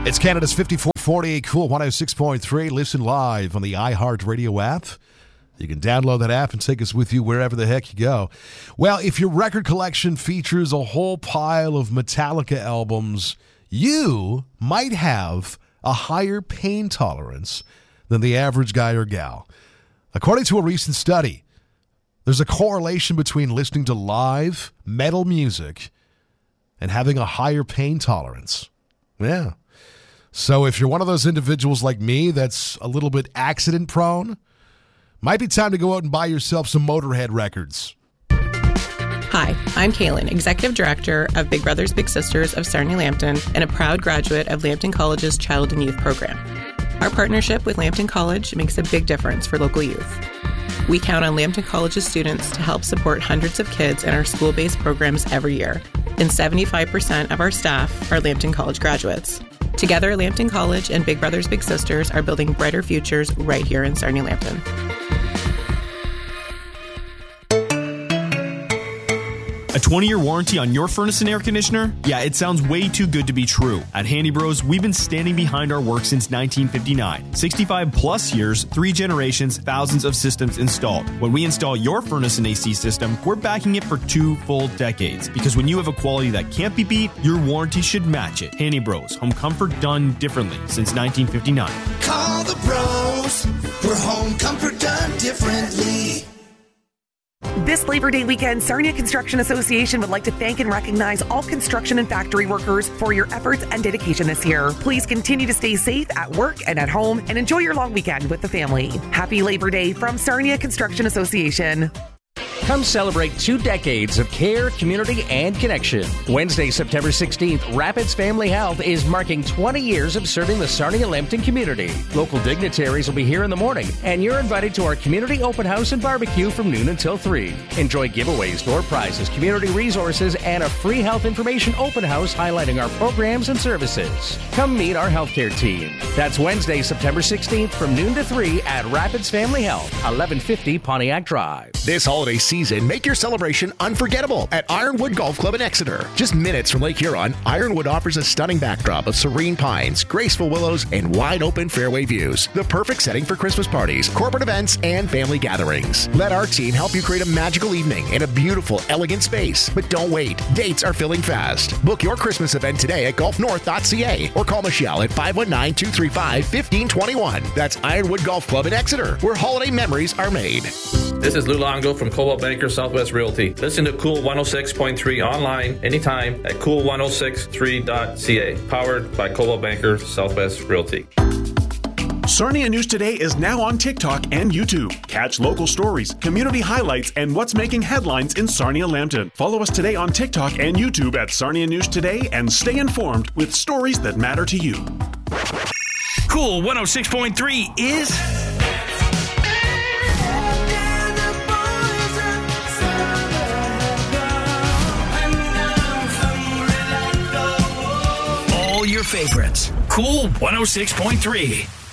It's Canada's 5440 Cool 106.3. Listen live on the iHeartRadio app. You can download that app and take us with you wherever the heck you go. Well, if your record collection features a whole pile of Metallica albums, you might have a higher pain tolerance than the average guy or gal. According to a recent study, there's a correlation between listening to live metal music and having a higher pain tolerance. Yeah. So if you're one of those individuals like me that's a little bit accident prone, might be time to go out and buy yourself some Motorhead records. Hi, I'm Kaylin, Executive Director of Big Brothers Big Sisters of Sarnia Lambton and a proud graduate of Lambton College's Child and Youth Program. Our partnership with Lambton College makes a big difference for local youth. We count on Lambton College's students to help support hundreds of kids in our school-based programs every year, and 75% of our staff are Lambton College graduates. Together, Lambton College and Big Brothers Big Sisters are building brighter futures right here in Sarnia Lambton. A 20-year warranty on your furnace and air conditioner? Yeah, it sounds way too good to be true. At Handy Bros, we've been standing behind our work since 1959. 65 plus years, 3 generations, thousands of systems installed. When we install your furnace and AC system, we're backing it for 2 full decades. Because when you have a quality that can't be beat, your warranty should match it. Handy Bros, home comfort done differently since 1959. Call the pros for home comfort done differently. This Labor Day weekend, Sarnia Construction Association would like to thank and recognize all construction and factory workers for your efforts and dedication this year. Please continue to stay safe at work and at home and enjoy your long weekend with the family. Happy Labor Day from Sarnia Construction Association. Come celebrate 2 decades of care, community, and connection. Wednesday, September 16th, Rapids Family Health is marking 20 years of serving the Sarnia Lambton community. Local dignitaries will be here in the morning, and you're invited to our community open house and barbecue from noon until 3. Enjoy giveaways, door prizes, community resources, and a free health information open house highlighting our programs and services. Come meet our healthcare team. That's Wednesday, September 16th from noon to 3 at Rapids Family Health, 1150 Pontiac Drive. This holiday season, make your celebration unforgettable at Ironwood Golf Club in Exeter. Just minutes from Lake Huron, Ironwood offers a stunning backdrop of serene pines, graceful willows, and wide-open fairway views. The perfect setting for Christmas parties, corporate events, and family gatherings. Let our team help you create a magical evening in a beautiful, elegant space. But don't wait. Dates are filling fast. Book your Christmas event today at golfnorth.ca or call Michelle at 519-235-1521. That's Ironwood Golf Club in Exeter, where holiday memories are made. This is Lou Longo from Coldwell Banker Southwest Realty. Listen to Cool 106.3 online anytime at cool1063.ca. Powered by Coldwell Banker Southwest Realty. Sarnia News Today is now on TikTok and YouTube. Catch local stories, community highlights, and what's making headlines in Sarnia Lambton. Follow us today on TikTok and YouTube at Sarnia News Today and stay informed with stories that matter to you. Cool 106.3 is... your favorites. Cool 106.3.